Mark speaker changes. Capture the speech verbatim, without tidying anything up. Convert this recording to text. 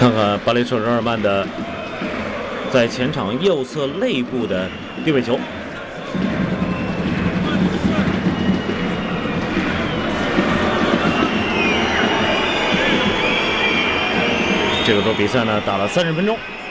Speaker 1: 看看巴黎圣日耳曼的在前场右侧肋部的定位球。这个周比赛呢打了三十分钟。